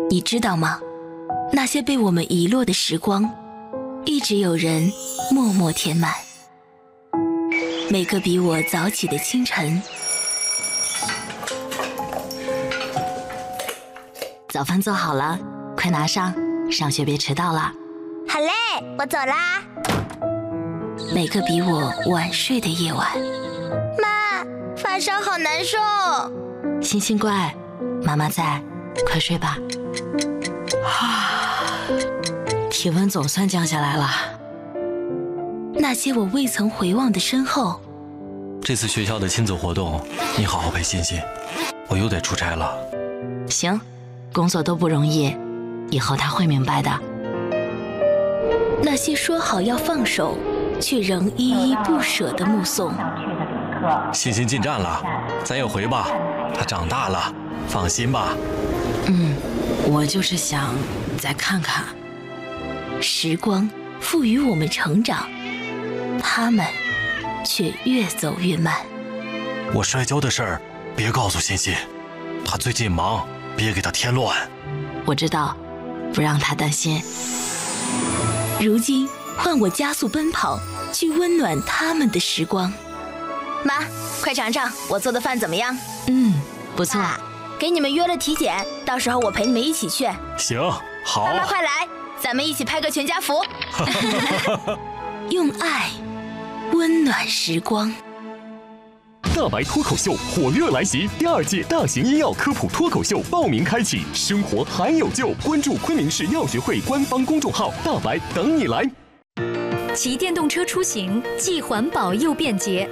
你知道吗？那些被我们遗落的时光，一直有人默默填满。每个比我早起的清晨，早饭做好了，快拿上，上学别迟到了。 好嘞，我走啦。 每个比我晚睡的夜晚， 妈，发烧好难受。 星星乖，妈妈在，快睡吧。体温总算降下来了。那些我未曾回望的身后， 这次学校的亲子活动，你好好陪欣欣，我又得出差了。 行，工作都不容易，以后他会明白的。那些说好要放手，却仍依依不舍的目送。 欣欣进站了，咱也回吧，她长大了，放心吧。 我就是想再看看。时光赋予我们成长，他们却越走越慢。 我摔跤的事儿别告诉欣欣，她最近忙，别给她添乱。 我知道，不让她担心。如今换我加速奔跑，去温暖他们的时光。 妈，快尝尝我做的饭怎么样？ 不错。 给你们约了体检，到时候我陪你们一起去。 行，好。 妈妈快来，咱们一起拍个全家福。 用爱温暖时光。 大白脱口秀火热来袭，第2届大型医药科普脱口秀报名开启，生活还有救，关注昆明市药学会官方公众号，大白等你来。 骑电动车出行既环保又便捷。